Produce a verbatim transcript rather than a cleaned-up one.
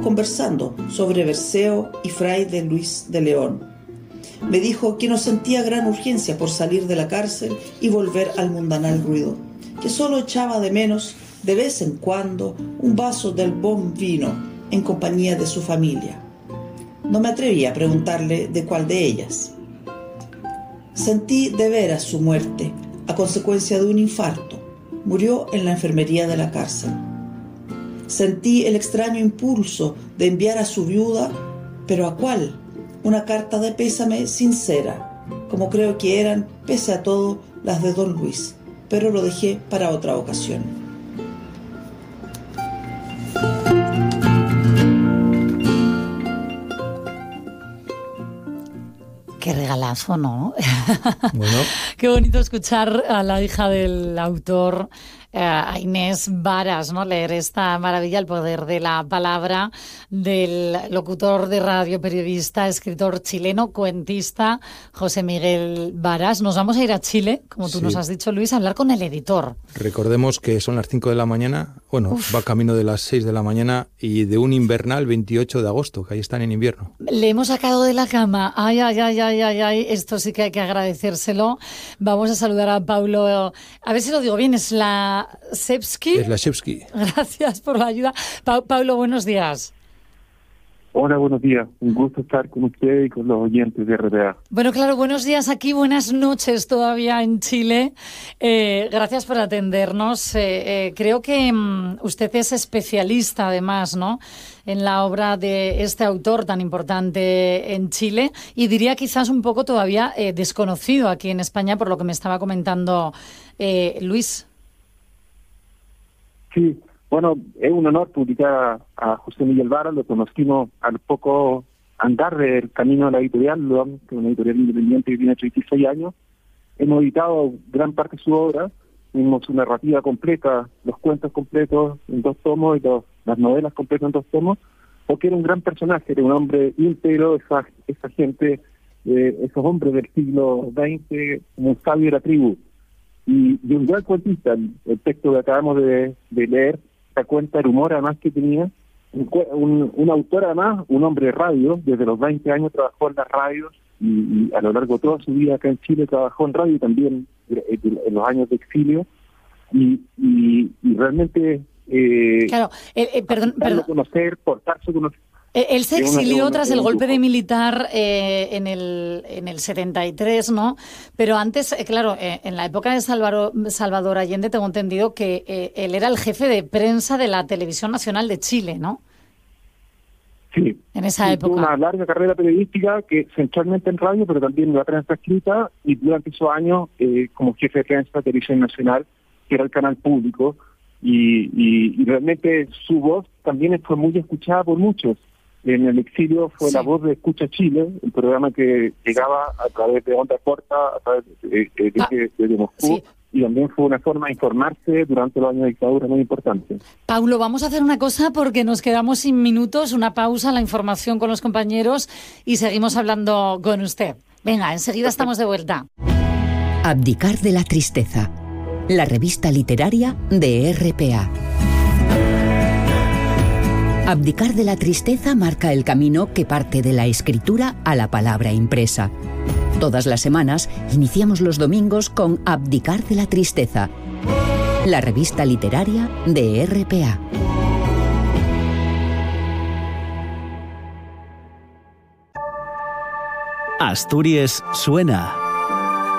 conversando sobre Berceo y Fray de Luis de León. Me dijo que no sentía gran urgencia por salir de la cárcel y volver al mundanal ruido, que solo echaba de menos de vez en cuando un vaso del buen vino en compañía de su familia. No me atreví a preguntarle de cuál de ellas. Sentí de veras su muerte a consecuencia de un infarto. Murió en la enfermería de la cárcel. Sentí el extraño impulso de enviar a su viuda, ¿pero a cuál? Una carta de pésame sincera, como creo que eran, pese a todo, las de don Luis, pero lo dejé para otra ocasión. Qué regalazo, ¿no? Bueno. Qué bonito escuchar a la hija del autor, eh, a Inés Varas, ¿no? Leer esta maravilla, El poder de la palabra, del locutor de radio, periodista, escritor chileno, cuentista, José Miguel Varas. Nos vamos a ir a Chile, como tú sí. nos has dicho, Luis, a hablar con el editor. Recordemos que son las cinco de la mañana, bueno, Uf. va camino de las seis de la mañana y de un invernal veintiocho de agosto, que ahí están en invierno. Le hemos sacado de la cama. Ay, ay, ay, ay, ay, ay. Esto sí que hay que agradecérselo. Vamos a saludar a Paulo. A ver si lo digo bien, es la Sepsky. Es la Sepsky. Gracias por la ayuda. Pa- Paulo, buenos días. Hola, buenos días. Un gusto estar con usted y con los oyentes de R P A. Bueno, claro, buenos días aquí, buenas noches todavía en Chile. Eh, gracias por atendernos. Eh, eh, creo que um, usted es especialista, además, ¿no?, en la obra de este autor tan importante en Chile y diría quizás un poco todavía eh, desconocido aquí en España, por lo que me estaba comentando eh, Luis. Sí. Bueno, es un honor publicar a José Miguel Varas. Lo conocimos al poco andar del camino de la editorial, que es una editorial independiente que tiene treinta y seis años. Hemos editado gran parte de su obra, tenemos su narrativa completa, los cuentos completos en dos tomos y los, las novelas completas en dos tomos, porque era un gran personaje, era un hombre íntegro, esa, esa gente, eh, esos hombres del siglo veinte, como un sabio de la tribu. Y, y un gran cuentista. El, el texto que acabamos de, de leer da cuenta del humor además que tenía, un, un, un autor además, un hombre de radio, desde los veinte años trabajó en las radios y, y a lo largo de toda su vida acá en Chile trabajó en radio y también en los años de exilio y, y, y realmente eh, claro, eh, eh, perdón, perdón. conocer, portarse conocer. Él se exilió tras el golpe de militar eh, en el en el setenta y tres, ¿no? Pero antes, eh, claro, eh, en la época de Salvador, Salvador Allende tengo entendido que eh, él era el jefe de prensa de la Televisión Nacional de Chile, ¿no? Sí. En esa época. Tuvo una larga carrera periodística, que centralmente en radio, pero también en la prensa escrita, y durante esos años eh, como jefe de prensa de Televisión Nacional, que era el canal público, y, y, y realmente su voz también fue muy escuchada por muchos. En el exilio fue sí. la voz de Escucha Chile, el programa que llegaba a través de onda corta, a través de, de, de, de, de, de Moscú, sí. y también fue una forma de informarse durante los años de dictadura muy importante. Paulo, vamos a hacer una cosa porque nos quedamos sin minutos, una pausa, la información con los compañeros y seguimos hablando con usted. Venga, enseguida estamos de vuelta. Abdicar de la tristeza, la revista literaria de R P A. Abdicar de la tristeza marca el camino que parte de la escritura a la palabra impresa. Todas las semanas iniciamos los domingos con Abdicar de la tristeza, la revista literaria de R P A. Asturias suena.